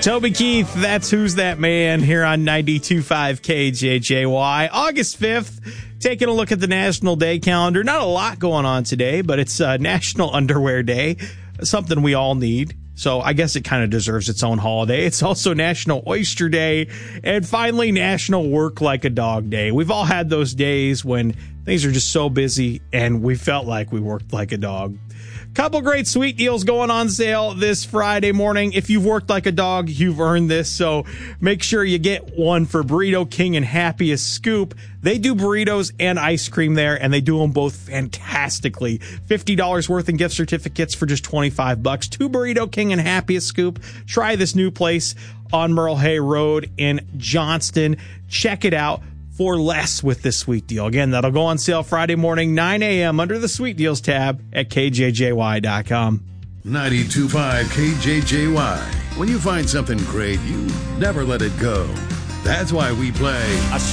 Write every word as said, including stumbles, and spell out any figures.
Toby Keith, that's Who's That Man here on ninety-two point five K J J Y. August fifth, taking a look at the National Day calendar. Not a lot going on today, but it's uh, National Underwear Day, something we all need. So I guess it kind of deserves its own holiday. It's also National Oyster Day, and finally National Work Like a Dog Day. We've all had those days when things are just so busy and we felt like we worked like a dog. Couple great sweet deals going on sale this Friday morning. If you've worked like a dog, you've earned this. So make sure you get one for Burrito King and Happiest Scoop. They do burritos and ice cream there, and they do them both fantastically. fifty dollars worth in gift certificates for just twenty-five bucks. To Burrito King and Happiest Scoop. Try this new place on Merle Hay Road in Johnston. Check it out for less with this sweet deal. Again, that'll go on sale Friday morning, nine a.m. under the Sweet Deals tab at K J J Y dot com. ninety-two point five K J J Y. When you find something great, you never let it go. That's why we play